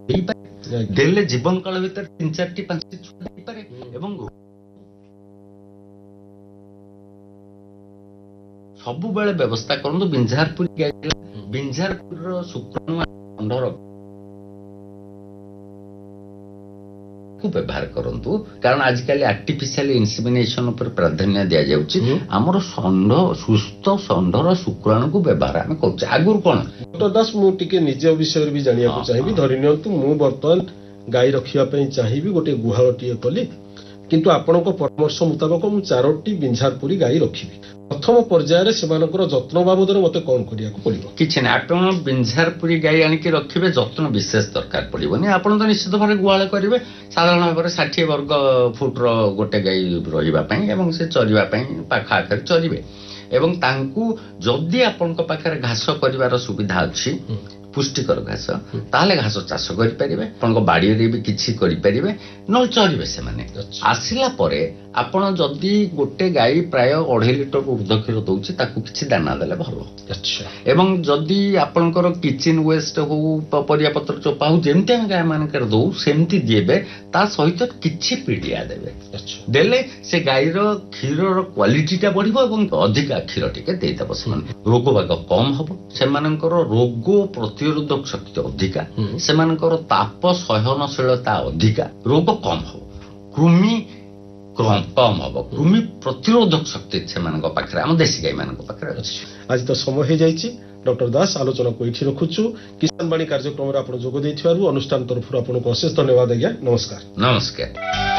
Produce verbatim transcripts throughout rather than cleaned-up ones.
देले जीवन काल भीतर तीन चार पांच छुआ पारे एवं सबु बेले व्यवस्था करंतु बिंझारपुर बिंझारपुर शुक्राणु अंडर को व्यवहार करंतु कारण आजकल आर्टिफिशियल इंसेमिनेशन पर प्राधान्य दिया जाउची हमर षंढ सुस्थ षंढर शुक्राणु को व्यवहार हम करछ आगुर कोन डॉक्टर दास मु टिके निज विषय भी जानिया को चाहिबी धरि नियंतु मु वर्तमान गाय रखिया पई चाहिबी गोटे गुहाळटी कली किंतु आपनको परामर्श मुताबिक मु चारोटी बिंझारपुरी गाय रखिबी प्रथम पर्यायर सेमानकर जत्न बाबद मते कोन करिया को पड़िबो किछ नै आपण बिंझारपुरी गाय आनिके रखिबे जत्न विशेष दरकार पड़िबोनी आपण तो निश्चित भाबे गुहाळ करिवे साधारण भाबे साठ वर्ग फुट रो गोटे गाय रहिबा पई एवं से चरिबा पई पाखा आकर चरिबे एवं तांकू जदी आपनक पाखरे घास करिवार सुविधा अछि पुष्टिकर घास ताले घास चाष करि परिबे आपनक बाडी रे भी किछि करि परिबे न चरिबे से माने आसिला परे आपण जदी गोटे गाय प्राय अढ़ाई लिटर ऊर्ध्व क्षीर दउछि ताकू किछि दाना देले भलो अच्छा एवं जदी आपनकर किचन वेस्ट हो परिया पत्र चोपा हो जेमते हम गाय मानकर दउ सेमति दिबे ता सहित किछि पीडिया देबे अच्छा देले से गाय रो क्षीर रो क्वालिटी ता बढ़िबो एवं अधिक क्षीर टिके देइ दबो समान रोग बाग कम हबो सेमानकर रोग प्रतिरोधक शक्ति अधिका सेमानकर ताप सहनशीलता अधिका रोग कम हो कृमि कम कम हबो कृमि प्रतिरोधक शक्ति सेमानक पाखरे हम देसी गाय मानक पाखरे अछि आज तो समय हो जाइछि डॉक्टर दास आलोचना को इठी रखुछु किसान बाणी कार्यक्रम रे आपण जोग दैथिबारु अनुष्ठान तरफ आपनको अशेष धन्यवाद आज्ञा नमस्कार नमस्कार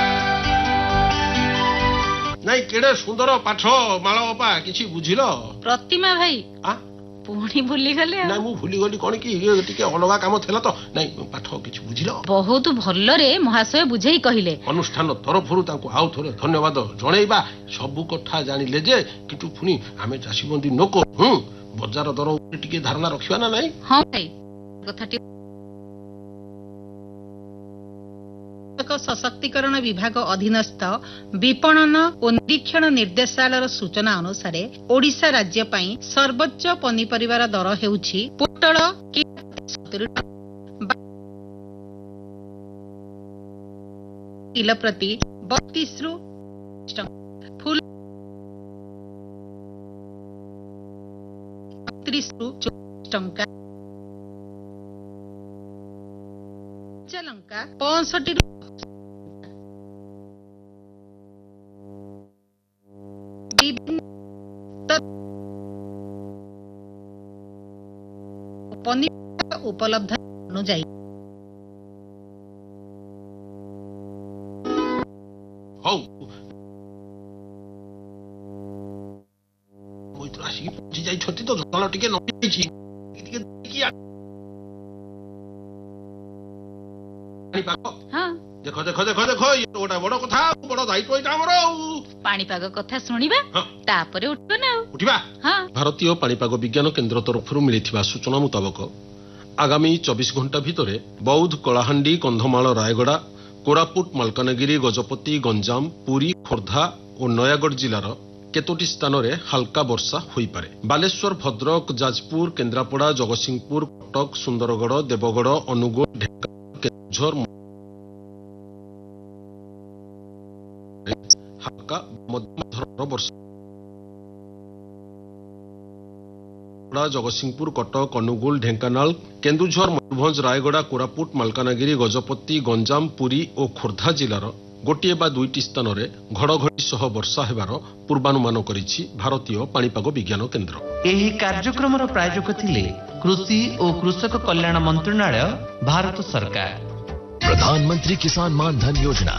नाही केडे सुंदर पाठ माळोपा किछि बुझिलो प्रतिमा भाई आ पुणी भूली गले ना मु भूली गली कोन की टिके अलगा काम थेला तो नाही पाठ किछि बुझिलो बहुत भल्लरे महाशय बुझेई कहिले अनुष्ठान तरफरु तांको आउ थोरे धन्यवाद जणैबा सबु कथा जानिले जे किंतु पुनी आमे चासी बंदी नको हूं बाजार दर टिके धारणा रखिबा ना नाही हां भाई कथाटी सशक्तिकरण विभाग अधीनस्थ विपणन और निरीक्षण निर्देशालय सूचना अनुसार ओडिशा राज्य पई सर्वोच्च पनीपरिवार दर हेउछि पोटल किलो प्रति बत्तीस रु फूल तीस रु टंका लंका पैंसठ पनीर उपलब्ध अनुଯାयी हौ मोइत्र आसी पहुंची जाई छथि तो जल टिके नपी छी टिके की पानी पागो हां देखो देखो देखो देखो ये ओटा बड़ कथा बड़ दायित्व एटा हमरो पाणीपाग कथा सुनिबा तापरे उठबा ना उठिबा हां भारतीय पाणीपाग विज्ञान केंद्र तरफरु मिलिथिबा सूचना मुताबिक आगामी चौबीस घंटा भितरे बौद्ध कलाहांडी कंधमाल रायगड़ा कोरापुट मालकानगिरी गजपति गंजाम पुरी खोर्धा और नयागढ़ जिलार केतोटी स्थान रे हल्का वर्षा होई पारे बालेश्वर भद्रक जाजपुर केन्द्रापड़ा जगतसिंहपुर कटक सुंदरगढ़ देवगढ़ अनुगुल केन्दुझर हल्का मध्यम धरणर वर्षा जगतसिंहपुर कटक अनुगुल ढेंकानाल केन्दुझर मयूरभंज रायगड़ा कोरापुट मालकानगिरी गजपति गंजाम पुरी और खोर्धा जिलार गोटे बा दुईटी स्थान में घड़घड़ी सह वर्षा हेबार पूर्वानुमान करिछि भारतीय पाणीपाग विज्ञान केन्द्र। एही कार्यक्रमर प्रायोजक थिले कृषि और कृषक कल्याण मंत्रणालय भारत सरकार। प्रधानमंत्री किसान मान धन योजना